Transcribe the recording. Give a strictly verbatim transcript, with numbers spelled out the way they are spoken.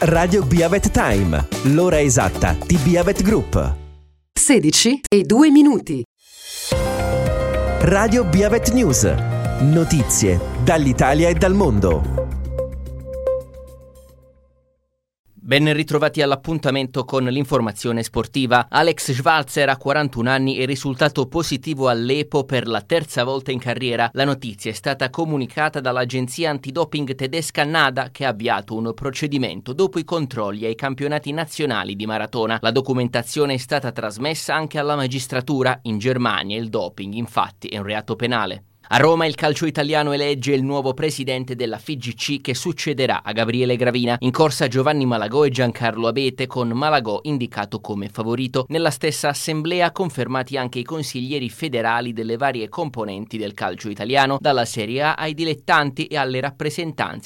Radio Biavet Time, l'ora esatta di Biavet Group. sedici e due minuti. Radio Biavet News. Notizie dall'Italia e dal mondo. Ben ritrovati all'appuntamento con l'informazione sportiva. Alex Schwarzer, a quarantuno anni, è risultato positivo all'EPO per la terza volta in carriera. La notizia è stata comunicata dall'agenzia antidoping tedesca NADA, che ha avviato un procedimento dopo i controlli ai campionati nazionali di maratona. La documentazione è stata trasmessa anche alla magistratura. In Germania il doping, infatti, è un reato penale. A Roma il calcio italiano elegge il nuovo presidente della F I G C che succederà a Gabriele Gravina. In corsa Giovanni Malagò e Giancarlo Abete, con Malagò indicato come favorito. Nella stessa assemblea confermati anche i consiglieri federali delle varie componenti del calcio italiano, dalla Serie A ai dilettanti e alle rappresentanze